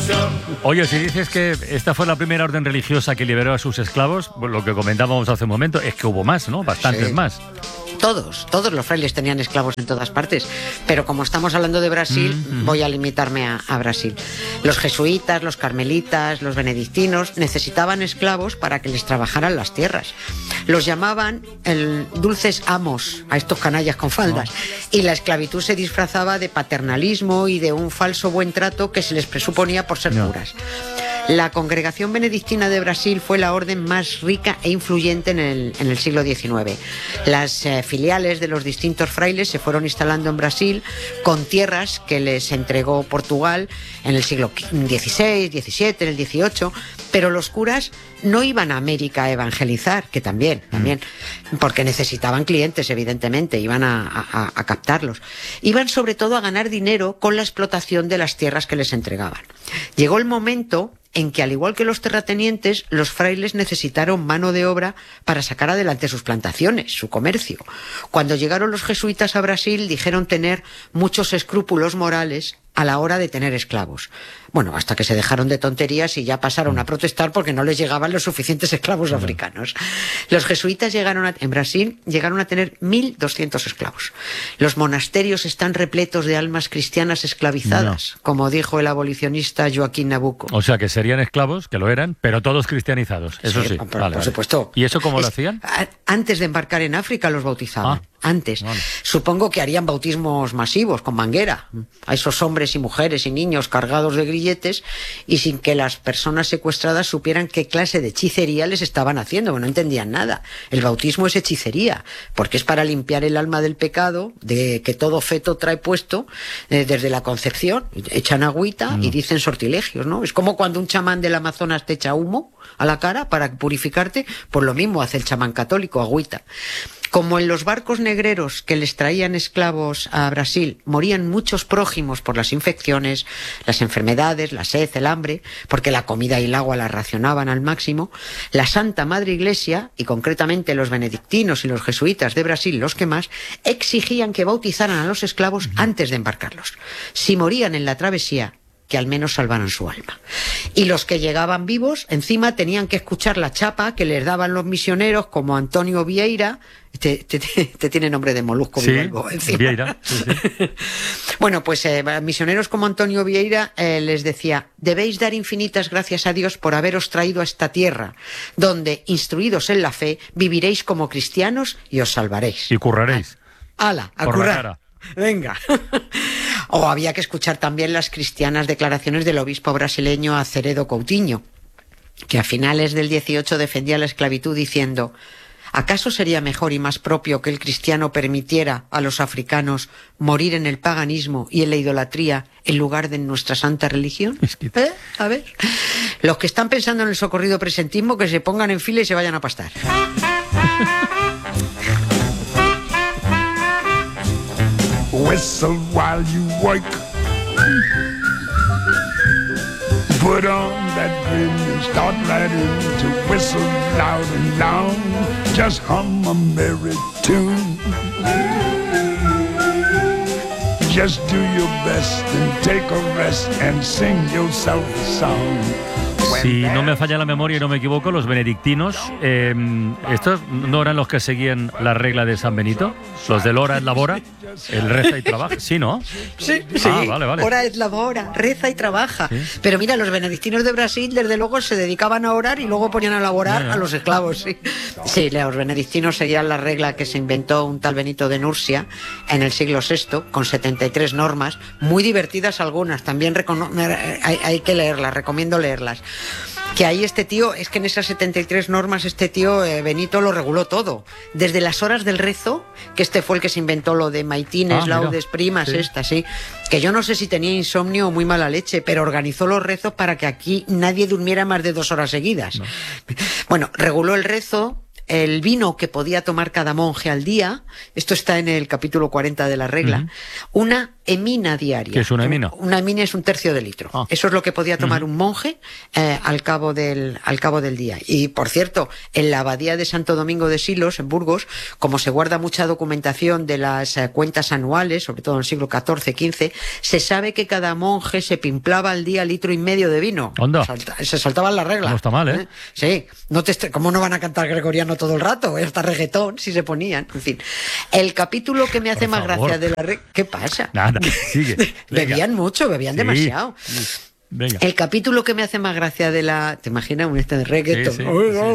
Oye, si dices que esta fue la primera orden religiosa que liberó a sus esclavos, pues lo que comentábamos hace un momento es que hubo más, ¿no? Bastantes más. Todos los frailes tenían esclavos en todas partes, pero como estamos hablando de Brasil, voy a limitarme a Brasil. Los jesuitas, los carmelitas, los benedictinos necesitaban esclavos para que les trabajaran las tierras. Los llamaban dulces amos a estos canallas con faldas, y la esclavitud se disfrazaba de paternalismo y de un falso buen trato que se les presuponía por ser curas. La Congregación Benedictina de Brasil fue la orden más rica e influyente en el siglo XIX. Las filiales de los distintos frailes se fueron instalando en Brasil con tierras que les entregó Portugal en el siglo XVI, XVII, en el XVIII, pero los curas no iban a América a evangelizar, que también, porque necesitaban clientes, evidentemente, iban a captarlos. Iban sobre todo a ganar dinero con la explotación de las tierras que les entregaban. Llegó el momento en que, al igual que los terratenientes, los frailes necesitaron mano de obra para sacar adelante sus plantaciones, su comercio. Cuando llegaron los jesuitas a Brasil, dijeron tener muchos escrúpulos morales a la hora de tener esclavos. Bueno, hasta que se dejaron de tonterías y ya pasaron a protestar porque no les llegaban los suficientes esclavos africanos. Los jesuitas en Brasil llegaron a tener 1.200 esclavos. Los monasterios están repletos de almas cristianas esclavizadas, como dijo el abolicionista Joaquín Nabuco. O sea, que serían esclavos, que lo eran, pero todos cristianizados, eso sí. Por supuesto. ¿Y eso cómo lo hacían? Antes de embarcar en África los bautizaban. Antes. Vale. Supongo que harían bautismos masivos, con manguera, a esos hombres y mujeres y niños cargados de grilletes y sin que las personas secuestradas supieran qué clase de hechicería les estaban haciendo, porque no entendían nada. El bautismo es hechicería, porque es para limpiar el alma del pecado de que todo feto trae puesto desde la concepción. Echan agüita y dicen sortilegios, ¿no? Es como cuando un chamán del Amazonas te echa humo a la cara para purificarte, pues lo mismo hace el chamán católico, agüita. Como en los barcos negreros que les traían esclavos a Brasil morían muchos prójimos por las infecciones, las enfermedades, la sed, el hambre, porque la comida y el agua la racionaban al máximo, la Santa Madre Iglesia, y concretamente los benedictinos y los jesuitas de Brasil, los que más, exigían que bautizaran a los esclavos antes de embarcarlos. Si morían en la travesía, que al menos salvaran su alma. Y los que llegaban vivos, encima tenían que escuchar la chapa que les daban los misioneros como Antonio Vieira. Te tiene nombre de molusco. Sí, Vieira. Sí. Bueno, pues misioneros como Antonio Vieira les decía: debéis dar infinitas gracias a Dios por haberos traído a esta tierra, donde, instruidos en la fe, viviréis como cristianos y os salvaréis. Y curraréis. ¡Hala! A por currar. La cara. Venga. O había que escuchar también las cristianas declaraciones del obispo brasileño Aceredo Coutinho, que a finales del 18 defendía la esclavitud diciendo: ¿acaso sería mejor y más propio que el cristiano permitiera a los africanos morir en el paganismo y en la idolatría en lugar de en nuestra santa religión? A ver. Los que están pensando en el socorrido presentismo, que se pongan en fila y se vayan a pastar. Whistle while you work. Put on that grin and start right in to whistle loud and long. Just hum a merry tune. Just do your best and take a rest and sing yourself a song. Si no me falla la memoria y no me equivoco, los benedictinos, ¿estos no eran los que seguían la regla de San Benito? Los del ora et labora, el reza y trabaja. Sí, ¿no? Sí. Vale. Ora et labora, reza y trabaja. ¿Sí? Pero mira, los benedictinos de Brasil, desde luego, se dedicaban a orar y luego ponían a laborar a los esclavos. Sí, los benedictinos seguían la regla que se inventó un tal Benito de Nursia en el siglo VI, con 73 normas, muy divertidas algunas, también hay que leerlas, recomiendo leerlas. Que ahí este tío, es que en esas 73 normas este tío Benito lo reguló todo, desde las horas del rezo, que este fue el que se inventó lo de maitines, laudes, primas, sí. Que yo no sé si tenía insomnio o muy mala leche, pero organizó los rezos para que aquí nadie durmiera más de 2 horas seguidas. No. Bueno, reguló el rezo, el vino que podía tomar cada monje al día, esto está en el capítulo 40 de la regla, una emina diaria. ¿Qué es una emina? Una emina es 1/3 de litro. Eso es lo que podía tomar un monje al cabo del día. Y, por cierto, en la abadía de Santo Domingo de Silos, en Burgos, como se guarda mucha documentación de las cuentas anuales, sobre todo en el siglo XIV, XV, se sabe que cada monje se pimplaba al día 1,5 litros de vino. ¡Onda! Se saltaban la regla. No está mal, ¿eh? Sí. ¿Cómo no van a cantar gregoriano todo el rato? Hasta reggaetón, si se ponían. En fin. El capítulo que me hace más gracia de la regla... ¿Qué pasa? Nada, sigue. Bebían mucho, bebían demasiado. Venga. El capítulo que me hace más gracia de la... ¿Te imaginas un de reggaeton? Sí.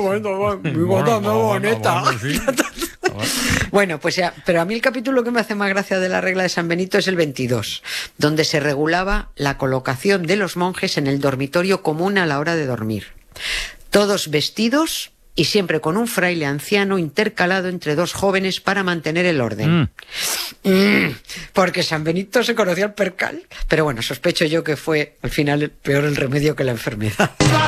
Bueno, pues ya, pero a mí el capítulo que me hace más gracia de la regla de San Benito es el 22, donde se regulaba la colocación de los monjes en el dormitorio común a la hora de dormir. Todos vestidos y siempre con un fraile anciano intercalado entre 2 jóvenes para mantener el orden. Porque San Benito se conocía el percal. Pero bueno, sospecho yo que fue al final peor el remedio que la enfermedad.